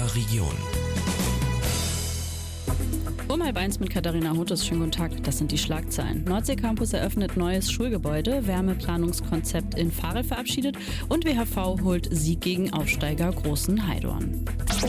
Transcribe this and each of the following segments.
unserer Region. Um 12:30 mit Katharina Hotes. Schönen guten Tag, das sind die Schlagzeilen. Nordsee-Campus eröffnet neues Schulgebäude, Wärmeplanungskonzept in Varel verabschiedet und WHV holt Sieg gegen Aufsteiger Großen Heidorn.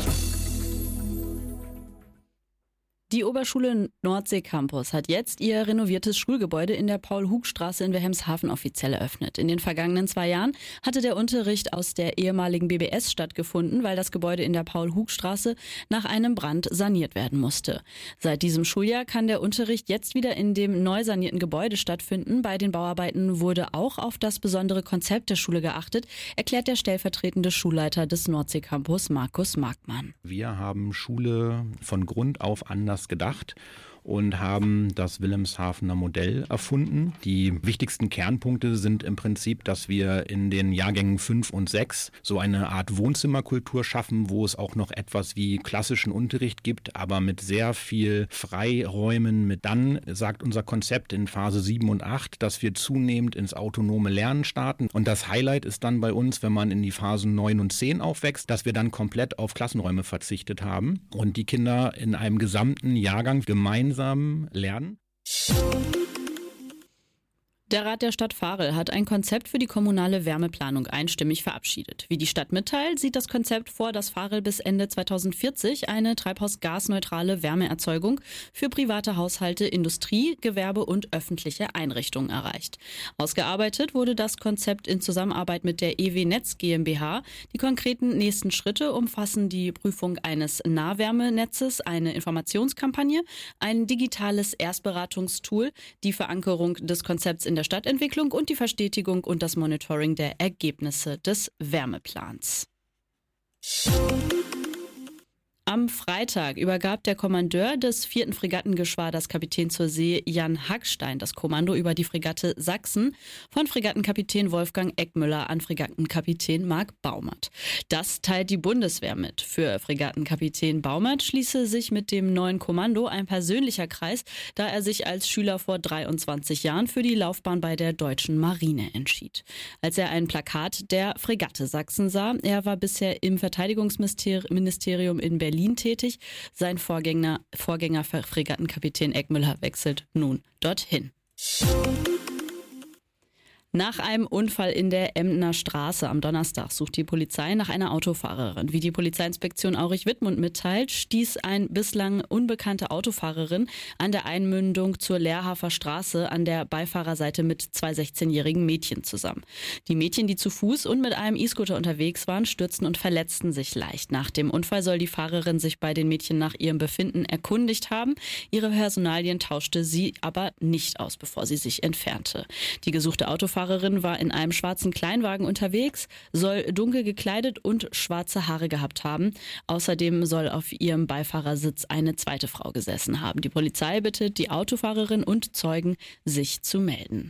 Die Oberschule Nordsee-Campus hat jetzt ihr renoviertes Schulgebäude in der Paul-Hug-Straße in Wilhelmshaven offiziell eröffnet. In den vergangenen 2 Jahren hatte der Unterricht aus der ehemaligen BBS stattgefunden, weil das Gebäude in der Paul-Hug-Straße nach einem Brand saniert werden musste. Seit diesem Schuljahr kann der Unterricht jetzt wieder in dem neu sanierten Gebäude stattfinden. Bei den Bauarbeiten wurde auch auf das besondere Konzept der Schule geachtet, erklärt der stellvertretende Schulleiter des Nordsee-Campus, Markus Markmann. Wir haben Schule von Grund auf anders gedacht und haben das Wilhelmshavener Modell erfunden. Die wichtigsten Kernpunkte sind im Prinzip, dass wir in den Jahrgängen 5 und 6 so eine Art Wohnzimmerkultur schaffen, wo es auch noch etwas wie klassischen Unterricht gibt, aber mit sehr viel Freiräumen. Dann sagt unser Konzept in Phase 7 und 8, dass wir zunehmend ins autonome Lernen starten. Und das Highlight ist dann bei uns, wenn man in die Phasen 9 und 10 aufwächst, dass wir dann komplett auf Klassenräume verzichtet haben und die Kinder in einem gesamten Jahrgang gemeinsam lernen. Der Rat der Stadt Varel hat ein Konzept für die kommunale Wärmeplanung einstimmig verabschiedet. Wie die Stadt mitteilt, sieht das Konzept vor, dass Varel bis Ende 2040 eine treibhausgasneutrale Wärmeerzeugung für private Haushalte, Industrie, Gewerbe und öffentliche Einrichtungen erreicht. Ausgearbeitet wurde das Konzept in Zusammenarbeit mit der EW Netz GmbH. Die konkreten nächsten Schritte umfassen die Prüfung eines Nahwärmenetzes, eine Informationskampagne, ein digitales Erstberatungstool, die Verankerung des Konzepts in der Stadtentwicklung und die Verstetigung und das Monitoring der Ergebnisse des Wärmeplans. Am Freitag übergab der Kommandeur des 4. Fregattengeschwaders Kapitän zur See Jan Hackstein das Kommando über die Fregatte Sachsen von Fregattenkapitän Wolfgang Eckmüller an Fregattenkapitän Marc Baumert. Das teilt die Bundeswehr mit. Für Fregattenkapitän Baumert schließe sich mit dem neuen Kommando ein persönlicher Kreis, da er sich als Schüler vor 23 Jahren für die Laufbahn bei der deutschen Marine entschied. Als er ein Plakat der Fregatte Sachsen sah, er war bisher im Verteidigungsministerium in Berlin tätig. Sein Vorgänger Fregattenkapitän Eckmüller wechselt nun dorthin. Nach einem Unfall in der Emdener Straße am Donnerstag sucht die Polizei nach einer Autofahrerin. Wie die Polizeiinspektion Aurich-Wittmund mitteilt, stieß eine bislang unbekannte Autofahrerin an der Einmündung zur Lehrhafer Straße an der Beifahrerseite mit 2 16-jährigen Mädchen zusammen. Die Mädchen, die zu Fuß und mit einem E-Scooter unterwegs waren, stürzten und verletzten sich leicht. Nach dem Unfall soll die Fahrerin sich bei den Mädchen nach ihrem Befinden erkundigt haben. Ihre Personalien tauschte sie aber nicht aus, bevor sie sich entfernte. Die gesuchte Autofahrerin war in einem schwarzen Kleinwagen unterwegs, soll dunkel gekleidet und schwarze Haare gehabt haben. Außerdem soll auf ihrem Beifahrersitz eine zweite Frau gesessen haben. Die Polizei bittet die Autofahrerin und Zeugen, sich zu melden.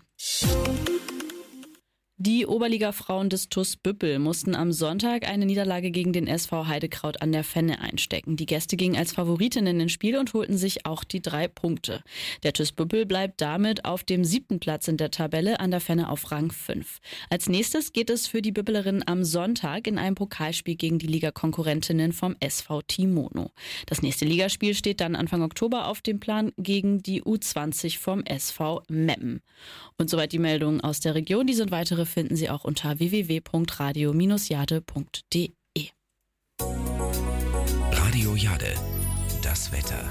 Die Oberliga-Frauen des TuS Büppel mussten am Sonntag eine Niederlage gegen den SV Heidekraut an der Fenne einstecken. Die Gäste gingen als Favoritinnen ins Spiel und holten sich auch die 3 Punkte. Der TuS Büppel bleibt damit auf dem 7. Platz in der Tabelle, an der Fenne auf Rang 5. Als nächstes geht es für die Büppelerinnen am Sonntag in einem Pokalspiel gegen die Ligakonkurrentinnen vom SV Timono. Das nächste Ligaspiel steht dann Anfang Oktober auf dem Plan gegen die U20 vom SV Meppen. Und soweit die Meldungen aus der Region. Die sind weitere finden Sie auch unter www.radio-jade.de. Radio Jade, das Wetter.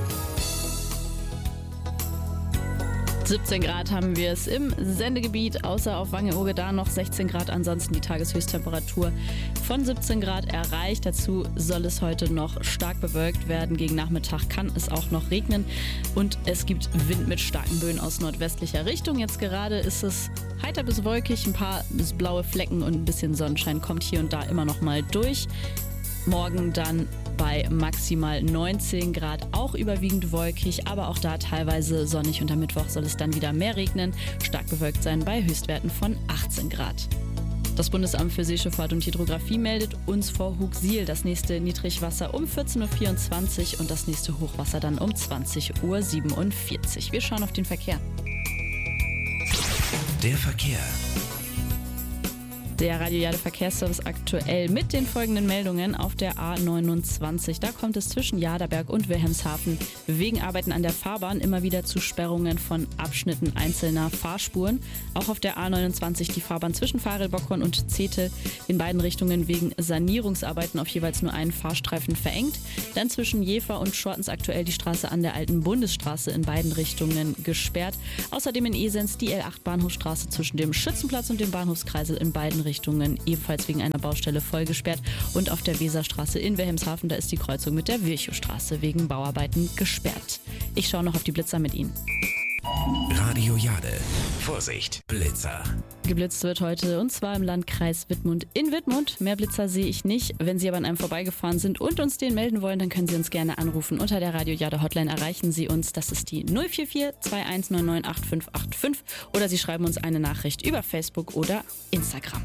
17 Grad haben wir es im Sendegebiet, außer auf Wange-Urge da noch 16 Grad. Ansonsten die Tageshöchsttemperatur von 17 Grad erreicht. Dazu soll es heute noch stark bewölkt werden. Gegen Nachmittag kann es auch noch regnen und es gibt Wind mit starken Böen aus nordwestlicher Richtung. Jetzt gerade ist es heiter bis wolkig, ein paar blaue Flecken und ein bisschen Sonnenschein kommt hier und da immer noch mal durch. Morgen dann bei maximal 19 Grad, auch überwiegend wolkig, aber auch da teilweise sonnig und am Mittwoch soll es dann wieder mehr regnen, stark bewölkt sein bei Höchstwerten von 18 Grad. Das Bundesamt für Seeschifffahrt und Hydrographie meldet uns vor Hugsiel das nächste Niedrigwasser um 14.24 Uhr und das nächste Hochwasser dann um 20.47 Uhr. Wir schauen auf den Verkehr. Der Verkehr. Der Radio Jade Verkehrsservice aktuell mit den folgenden Meldungen auf der A29. Da kommt es zwischen Jaderberg und Wilhelmshaven wegen Arbeiten an der Fahrbahn immer wieder zu Sperrungen von Abschnitten einzelner Fahrspuren. Auch auf der A29 die Fahrbahn zwischen Farel-Bockhorn und Zetel in beiden Richtungen wegen Sanierungsarbeiten auf jeweils nur einen Fahrstreifen verengt. Dann zwischen Jever und Schortens aktuell die Straße an der alten Bundesstraße in beiden Richtungen gesperrt. Außerdem in Esens die L8 Bahnhofstraße zwischen dem Schützenplatz und dem Bahnhofskreisel in beiden Richtungen ebenfalls wegen einer Baustelle voll gesperrt. Und auf der Weserstraße in Wilhelmshaven, da ist die Kreuzung mit der Virchowstraße wegen Bauarbeiten gesperrt. Ich schaue noch auf die Blitzer mit Ihnen. Radio Jade. Vorsicht, Blitzer. Geblitzt wird heute und zwar im Landkreis Wittmund. In Wittmund, mehr Blitzer sehe ich nicht. Wenn Sie aber an einem vorbeigefahren sind und uns den melden wollen, dann können Sie uns gerne anrufen. Unter der Radio Jade Hotline erreichen Sie uns. Das ist die 044 2199 8585 oder Sie schreiben uns eine Nachricht über Facebook oder Instagram.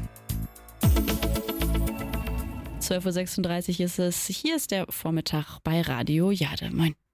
12.36 Uhr ist es. Hier ist der Vormittag bei Radio Jade. Moin.